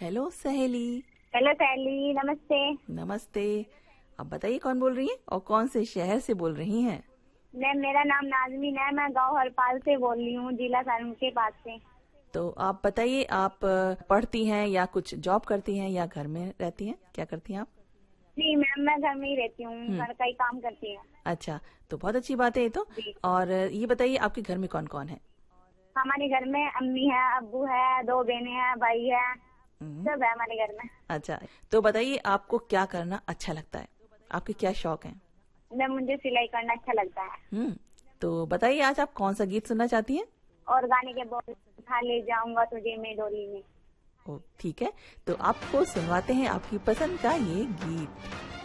Hello सहेली। Hello सहेली, नमस्ते। नमस्ते। अब बताइए कौन बोल रही है और कौन से शहर से बोल रही हैं? मेरा नाम नाजमीन है। मैं गांव हरपाल से बोल रही हूँ, जिला सारण के पास से। तो आप बताइए, आप पढ़ती हैं या कुछ जॉब करती हैं या घर में रहती हैं? क्या करती हैं आप? जी मैम, मैं घर में ही रहती हूँ, घर का ही काम करती हूँ। अच्छा, तो बहुत अच्छी बात है ये तो। जी। और ये बताइए, आपके घर में कौन कौन है? हमारे घर में अम्मी है, अब्बू है, 2 बहनें हैं, भाई है, सब है हमारे घर में। अच्छा, तो बताइए आपको क्या करना अच्छा लगता है? आपके क्या शौक हैं? मुझे सिलाई करना अच्छा लगता है। तो बताइए आज आप कौन सा गीत सुनना चाहती हैं? और गाने के बोल, उठा ले जाऊंगा तुझे मैं डोली में। ओ ठीक है, तो आपको सुनवाते हैं आपकी पसंद का ये गीत।